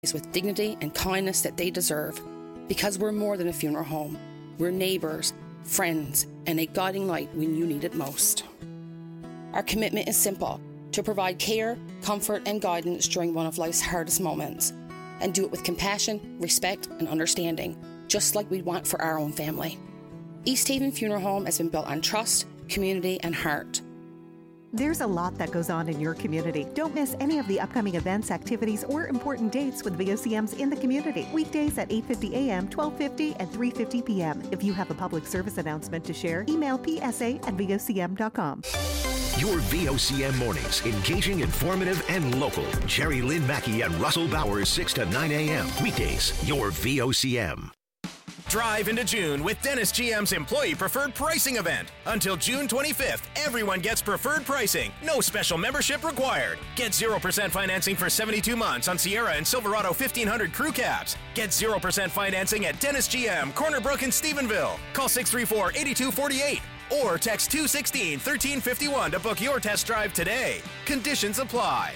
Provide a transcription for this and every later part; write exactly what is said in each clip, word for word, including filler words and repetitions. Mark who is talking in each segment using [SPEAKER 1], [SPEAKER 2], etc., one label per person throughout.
[SPEAKER 1] with dignity and kindness that they deserve, because we're more than a funeral home. We're neighbours, friends, and a guiding light when you need it most. Our commitment is simple: to provide care, comfort, and guidance during one of life's hardest moments, and do it with compassion, respect, and understanding, just like we'd want for our own family. East Haven Funeral Home has been built on trust, community, and heart.
[SPEAKER 2] There's a lot that goes on in your community. Don't miss any of the upcoming events, activities, or important dates with V O C Ms in the community. Weekdays at eight fifty a.m., twelve fifty, and three fifty p.m. If you have a public service announcement to share, email p s a at v o c m dot com.
[SPEAKER 3] Your V O C M mornings, engaging, informative, and local. Jerry Lynn Mackey and Russell Bowers, six to nine a.m. Weekdays, your V O C M.
[SPEAKER 4] Drive into June with Dennis G M's Employee Preferred Pricing event. Until June twenty-fifth, everyone gets preferred pricing. No special membership required. Get zero percent financing for seventy-two months on Sierra and Silverado fifteen hundred crew cabs. Get zero percent financing at Dennis G M, Corner Brook, and Stephenville. Call six three four, eight two four eight or text two one six, one three five one to book your test drive today. Conditions apply.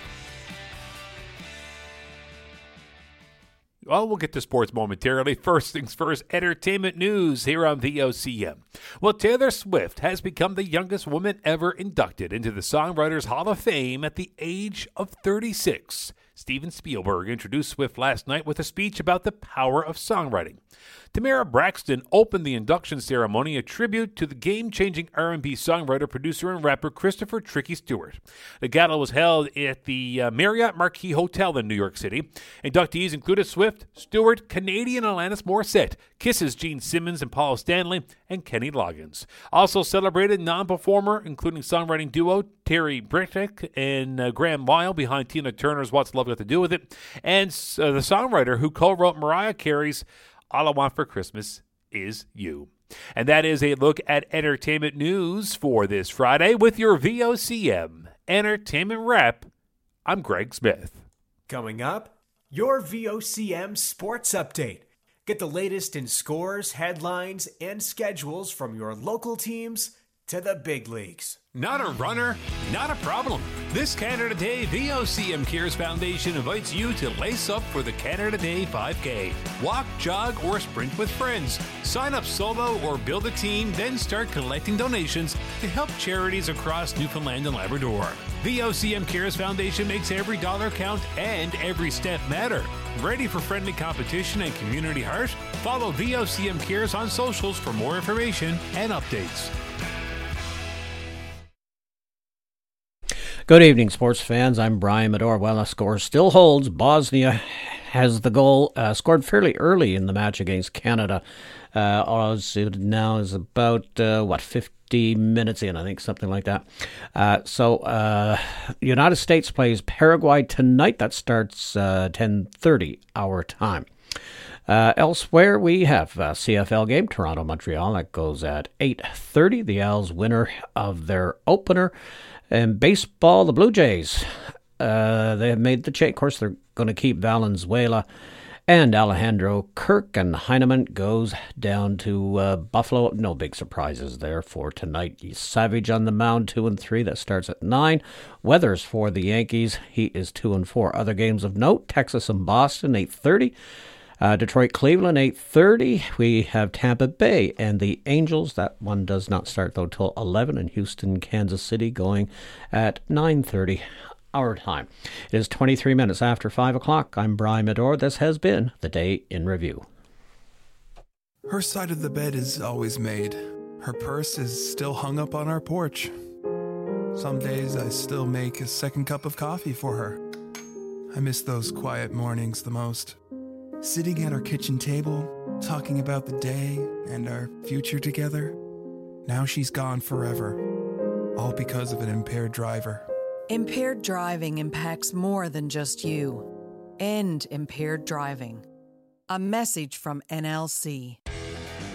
[SPEAKER 5] Well, we'll get to sports momentarily. First things first, entertainment news here on V O C M. Well, Taylor Swift has become the youngest woman ever inducted into the Songwriters Hall of Fame at the age of thirty-six. Steven Spielberg introduced Swift last night with a speech about the power of songwriting. Tamara Braxton opened the induction ceremony, a tribute to the game-changing R and B songwriter, producer, and rapper Christopher Tricky Stewart. The gala was held at the uh, Marriott Marquis Hotel in New York City. Inductees included Swift, Stewart, Canadian Alanis Morissette, Kiss's Gene Simmons and Paul Stanley, and Kenny Loggins. Also celebrated non-performer, including songwriting duo Terry Brittick and uh, Graham Lyle behind Tina Turner's What's Love Got to Do With It, and uh, the songwriter who co-wrote Mariah Carey's All I Want for Christmas Is You. And that is a look at entertainment news for this Friday with your V O C M Entertainment Wrap. I'm Greg Smith.
[SPEAKER 6] Coming up, your V O C M Sports Update. Get the latest in scores, headlines, and schedules from your local teams to the big leagues.
[SPEAKER 7] Not a runner? Not a problem. This Canada Day, V O C M Cares Foundation invites you to lace up for the Canada Day five K. Walk, jog, or sprint with friends. Sign up solo or build a team, then start collecting donations to help charities across Newfoundland and Labrador. V O C M Cares Foundation makes every dollar count and every step matter. Ready for friendly competition and community heart? Follow V O C M Cares on socials for more information and updates.
[SPEAKER 8] Good evening, sports fans. I'm Brian Medor. Well, the score still holds. Bosnia has the goal, uh, scored fairly early in the match against Canada. Uh, it now is about, uh, what, fifty minutes in, I think, something like that. Uh, so, uh, United States plays Paraguay tonight. That starts uh, ten thirty our time. Uh, elsewhere, we have a C F L game, Toronto-Montreal. That goes at eight thirty. The Als winner of their opener. And baseball, the Blue Jays, uh, they have made the change. Of course, they're going to keep Valenzuela and Alejandro Kirk, and Heineman goes down to uh, Buffalo. No big surprises there for tonight. Savage on the mound, two and three. That starts at nine. Weathers for the Yankees. He is two and four. Other games of note: Texas and Boston, eight thirty. Uh, Detroit, Cleveland, eight thirty. We have Tampa Bay and the Angels. That one does not start, though, till eleven. And Houston, Kansas City going at nine thirty our time. It is twenty-three minutes after five o'clock. I'm Brian Medor. This has been the Day in Review.
[SPEAKER 9] Her side of the bed is always made. Her purse is still hung up on our porch. Some days I still make a second cup of coffee for her. I miss those quiet mornings the most. Sitting at our kitchen table, talking about the day and our future together. Now she's gone forever, all because of an impaired driver.
[SPEAKER 10] Impaired driving impacts more than just you. End impaired driving. A message from N L C.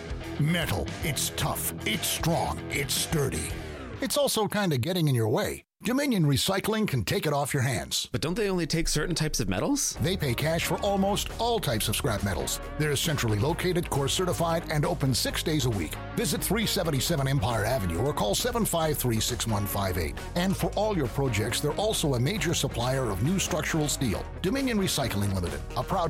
[SPEAKER 11] Metal. It's tough. It's strong. It's sturdy. It's also kind of getting in your way. Dominion Recycling can take it off your hands.
[SPEAKER 12] But don't they only take certain types of metals?
[SPEAKER 11] They pay cash for almost all types of scrap metals. They're centrally located, course certified, and open six days a week. Visit three seventy-seven Empire Avenue or call seven five three, six one five eight. And for all your projects, they're also a major supplier of new structural steel. Dominion Recycling Limited, a proud